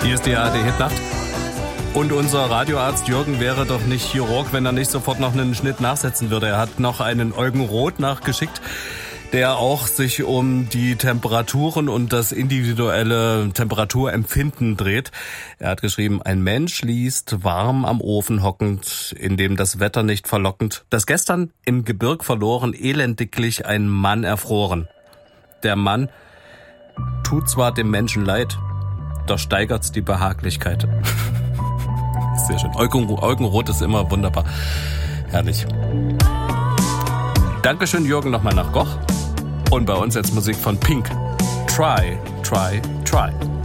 Hier ist die ARD-Hitnacht. Und unser Radioarzt Jürgen wäre doch nicht Chirurg, wenn er nicht sofort noch einen Schnitt nachsetzen würde. Er hat noch einen Eugen Roth nachgeschickt, der auch sich um die Temperaturen und das individuelle Temperaturempfinden dreht. Er hat geschrieben, ein Mensch liest, warm am Ofen hockend, in dem das Wetter nicht verlockend, das gestern im Gebirg verloren, elendiglich ein Mann erfroren. Der Mann tut zwar dem Menschen leid, doch steigert's die Behaglichkeit. Sehr schön. Eugen Roth ist immer wunderbar. Herrlich. Dankeschön, Jürgen, nochmal nach Goch. Und bei uns jetzt Musik von Pink. Try, try, try.